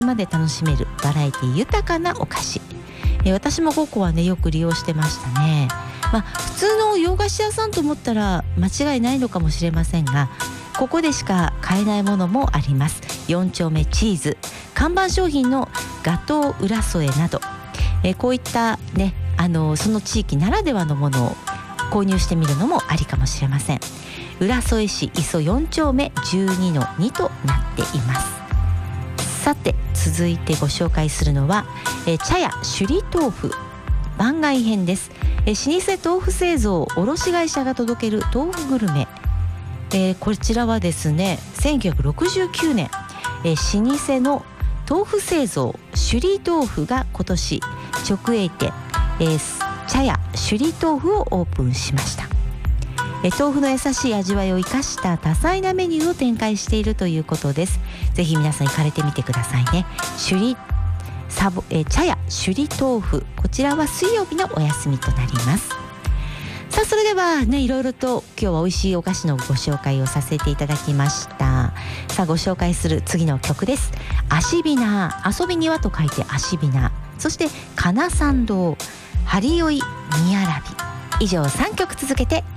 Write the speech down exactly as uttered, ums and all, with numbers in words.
まで楽しめるバラエティ豊かなお菓子。え私もごこはねよく利用してましたね。まあ普通の洋菓子屋さんと思ったら間違いないのかもしれませんが、ここでしか買えないものもあります。よん丁目チーズ、看板商品のガトー浦添など、えこういったねあのその地域ならではのものを購入してみるのもありかもしれません。浦添市磯よん丁目 じゅうにのに となっています。さて続いてご紹介するのはえ茶屋首里豆腐番外編です。え老舗豆腐製造卸会社が届ける豆腐グルメ、えー、こちらはですねせんきゅうひゃくろくじゅうきゅうねん、えー、老舗の豆腐製造首里豆腐が今年直営店、えー、茶屋首里豆腐をオープンしました。え豆腐の優しい味わいを生かした多彩なメニューを展開しているということです。ぜひ皆さん行かれてみてくださいね。首里サボえ茶屋首里豆腐、こちらは水曜日のお休みとなります。さあそれではねいろいろと今日は美味しいお菓子のご紹介をさせていただきました。さあご紹介する次の曲です。足びな、遊び庭と書いて足びな、そしてかな参道、ハリオイみやらび、以上さんきょく続けて